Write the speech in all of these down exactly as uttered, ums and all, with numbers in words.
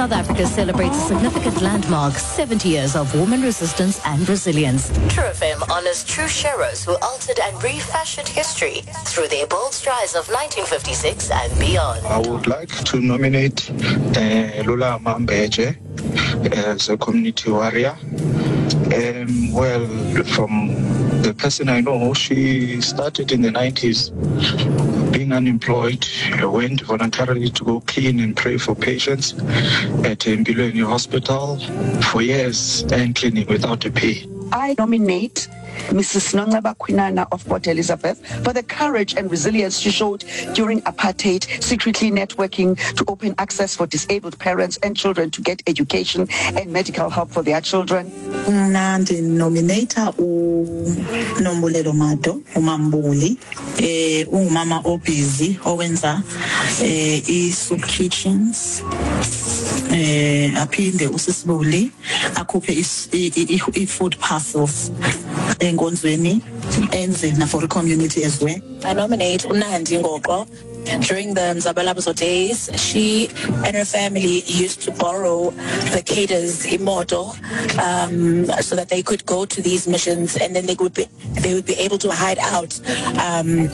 South Africa celebrates a significant landmark, seventy years of woman resistance and resilience. True F M honors true sheroes who altered and refashioned history through their bold strides of nineteen fifty-six and beyond. I would like to nominate uh, Lula Mambeje as a community warrior. Um, well, from the person I know, she started in the nineties being unemployed, went voluntarily to go clean and pray for patients at Mbilweni Hospital for years and cleaning without a pay. I nominate Missus Nongaba Kwinana of Port Elizabeth for the courage and resilience she showed during apartheid, secretly networking to open access for disabled parents and children to get education and medical help for their children. Nandi nominator u Nombulelo Mato, umambuli, eh umama obusy owenza eh i-soup kitchens. Eh aphinde usisibuli akhuphe i-food parcels enkonzweni enze na for the community as well. I nominate Unandi Ngogo. During the Nzabalabazo days, she and her family used to borrow the cadres imoto um, so that they could go to these missions, and then they would be they would be able to hide out. Um,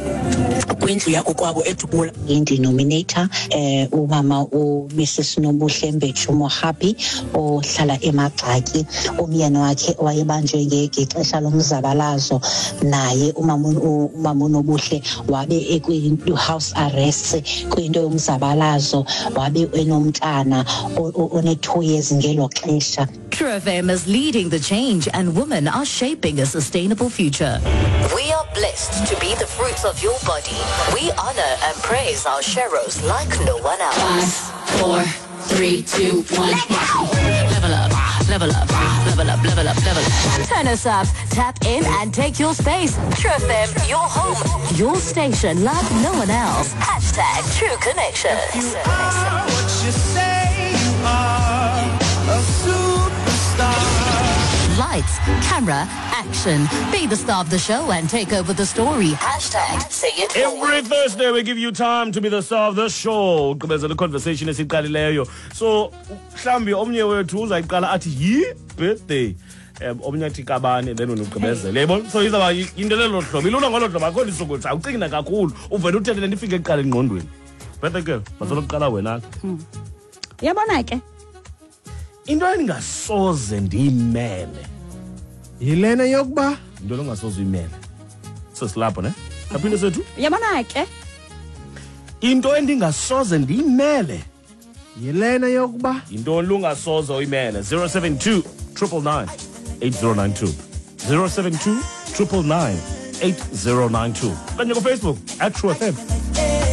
Indi nominator eh umama u Missus Nobuhlembe Chumo Happy ohlala eMagxaki, umyeni wakhe wayebanjwe ngexesha lomzabalazo, naye umama umama Nobuhle wabe ekwi house arrest kwinto yomzabalazo, wabe enomntana one two years ngelo xesha. True F M is leading the change, and women are shaping a sustainable future. We are blessed to be the fruits of your body. We honor and praise our sheroes like no one else. Five, four, three, two, one. Level up, level up, level up, level up, level up. Turn us up, tap in and take your space. True F M, your home, your station like no one else. Hashtag True Connections. You are what you say you are, a superstar. Lights, camera, action. Be the star of the show and take over the story. Hashtag say it forward. Every Thursday we give you time to be the star of the show. There's a conversation esiqalileyo. So mhlambi omnye wethu uzayiqala athi yi birthday. Um omnye athi kabani then unugqibezele. Yebo so izaba into lelo hlobo. Ilona ngolo hlobo akho lisuku cha ucingina kakhulu. Uvela uthethe lento ifike eqala engqondweni. Birthday girl, bazolo kuqala wena. Yabona ke into endingasoze ndiyimele yilena yokuba into longasoze uyimele sesilapho ne aphinde sethu yabona ke into endingasoze ndiyimele yilena yokuba into lungasoze uyimele zero seven two nine nine eight zero nine two zero seven two nine nine eight zero nine two kanye ku Facebook at True F M.